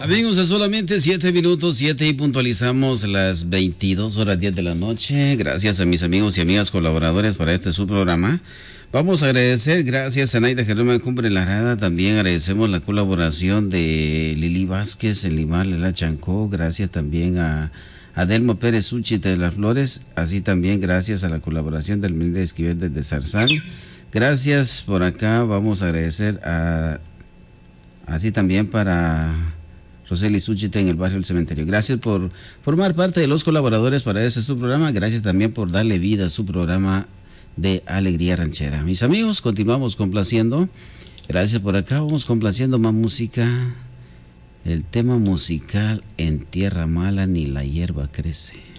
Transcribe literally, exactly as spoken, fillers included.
Amigos, es solamente siete minutos, siete y puntualizamos las veintidós horas diez de la noche. Gracias a mis amigos y amigas colaboradores para este su programa. Vamos a agradecer, gracias a Naida Germán Cumbre Larada. También agradecemos la colaboración de Lili Vázquez, en Limar, Lela Chancó. Gracias también a Adelmo Pérez Uchita de las Flores. Así también gracias a la colaboración del Melinda Esquivel desde Zarzal. Gracias por acá. Vamos a agradecer a, así también para Roseli Suchita en el barrio del Cementerio. Gracias por formar parte de los colaboradores para este su programa. Gracias también por darle vida a su programa de Alegría Ranchera. Mis amigos, continuamos complaciendo. Gracias por acá. Vamos complaciendo más música. El tema musical: En Tierra Mala ni la hierba crece.